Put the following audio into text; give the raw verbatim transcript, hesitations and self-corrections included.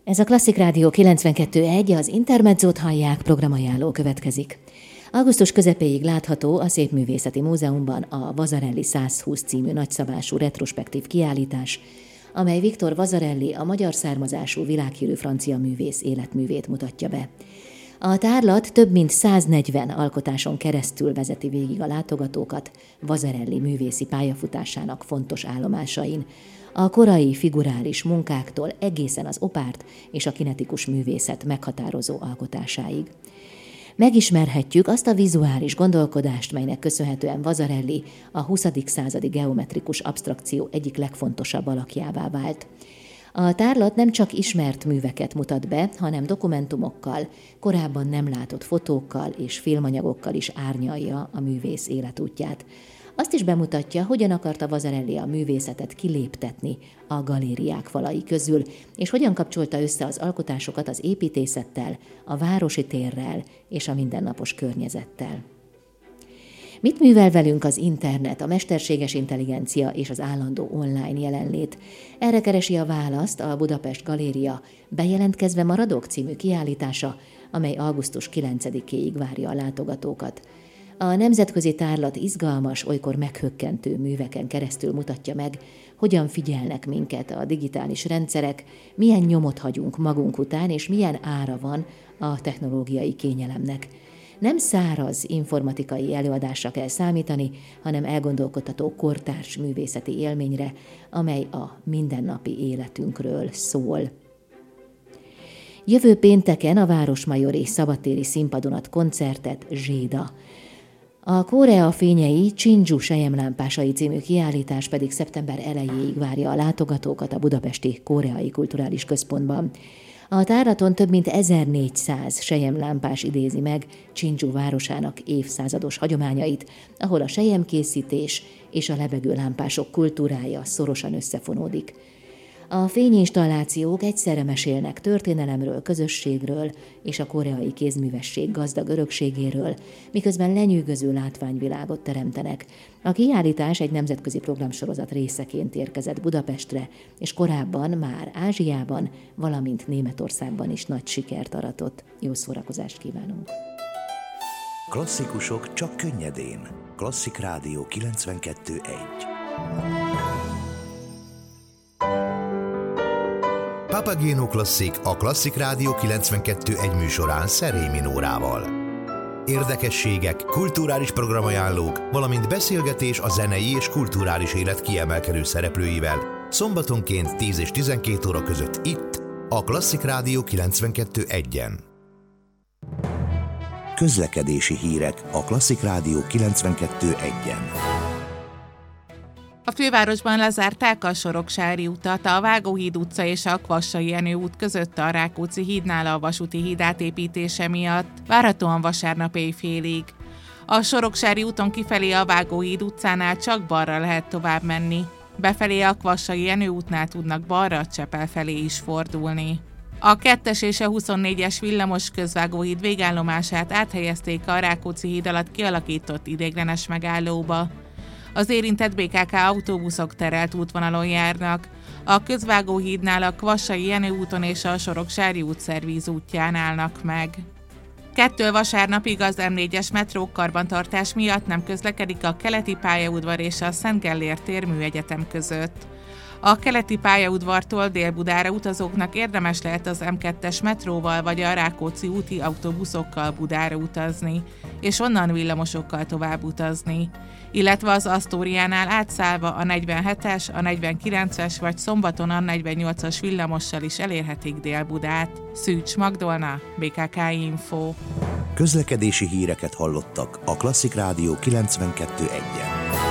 Ez a Klasszik Rádió kilencvenkettő egy, az Intermezzót hallják, programajánló következik. Augusztus közepéig látható a Szépművészeti Múzeumban a Vasarely százhúsz című nagyszabású retrospektív kiállítás, amely Victor Vasarely, a magyar származású világhírű francia művész életművét mutatja be. A tárlat több mint száznegyven alkotáson keresztül vezeti végig a látogatókat Vasarely művészi pályafutásának fontos állomásain, a korai figurális munkáktól egészen az opárt és a kinetikus művészet meghatározó alkotásáig. Megismerhetjük azt a vizuális gondolkodást, melynek köszönhetően Vasarely a huszadik századi geometrikus absztrakció egyik legfontosabb alakjává vált. A tárlat nem csak ismert műveket mutat be, hanem dokumentumokkal, korábban nem látott fotókkal és filmanyagokkal is árnyalja a művész életútját. Azt is bemutatja, hogyan akarta Vasarely a művészetet kiléptetni a galériák falai közül, és hogyan kapcsolta össze az alkotásokat az építészettel, a városi térrel és a mindennapos környezettel. Mit művel velünk az internet, a mesterséges intelligencia és az állandó online jelenlét? Erre keresi a választ a Budapest Galéria Bejelentkezve maradok című kiállítása, amely augusztus kilencedikéig várja a látogatókat. A nemzetközi tárlat izgalmas, olykor meghökkentő műveken keresztül mutatja meg, hogyan figyelnek minket a digitális rendszerek, milyen nyomot hagyunk magunk után, és milyen ára van a technológiai kényelemnek. Nem száraz informatikai előadásra kell számítani, hanem elgondolkodtató kortárs művészeti élményre, amely a mindennapi életünkről szól. Jövő pénteken a Városmajori szabadtéri színpadon ad koncertet Zséda. A Korea fényei Csindzsu selyemlámpásai című kiállítás pedig szeptember elejéig várja a látogatókat a budapesti Koreai Kulturális Központban. A tárlaton több mint ezernégyszáz selyemlámpás idézi meg Csindzsu városának évszázados hagyományait, ahol a selyemkészítés és a lebegő lámpások kultúrája szorosan összefonódik. A fényinstallációk egyszerre mesélnek történelemről, közösségről és a koreai kézművesség gazdag örökségéről, miközben lenyűgöző látványvilágot teremtenek. A kiállítás egy nemzetközi programsorozat részeként érkezett Budapestre, és korábban már Ázsiában, valamint Németországban is nagy sikert aratott. Jó szórakozást kívánunk! Klasszikusok csak könnyedén. Klasszik Rádió kilencvenkettő egy. Papageno Klasszik a Klasszik Rádió kilencvenkettő egy műsorán Szerémi Nórával. Érdekességek, kulturális programajánlók, valamint beszélgetés a zenei és kulturális élet kiemelkedő szereplőivel szombatonként tíz és tizenkét óra között itt, a Klasszik Rádió kilencvenkettő egyen. Közlekedési hírek a Klasszik Rádió kilencvenkettő egyen. A fővárosban lezárták a Soroksári utat, a Vágóhíd utca és a Kvassai Jenő út között a Rákóczi hídnál a vasúti híd átépítése miatt, várhatóan vasárnap éjfélig. A Soroksári úton kifelé a Vágóhíd utcánál csak balra lehet tovább menni. Befelé a Kvassai Jenő útnál tudnak balra, Csepel felé is fordulni. A kettes és a huszonnégyes villamos közvágóhíd végállomását áthelyezték a Rákóczi híd alatt kialakított ideiglenes megállóba. Az érintett bé ká ká autóbuszok terelt útvonalon járnak. A közvágóhídnál a Kvassai Jenő úton és a Soroksári út szervíz útján állnak meg. Kettől vasárnapig az em négyes metró karbantartás miatt nem közlekedik a Keleti pályaudvar és a Szent Gellért tér műegyetem között. A Keleti pályaudvartól Dél-Budára utazóknak érdemes lehet az em kettes metróval vagy a Rákóczi úti autóbuszokkal Budára utazni, és onnan villamosokkal tovább utazni, illetve az Asztóriánál átszállva a negyvenhetes, a negyvenkilences vagy szombaton a negyvennyolcas villamossal is elérhetik Dél-Budát. Szűcs Magdolna, bé ká ká Info. Közlekedési híreket hallottak a Klasszik Rádió kilencvenkettő egyen.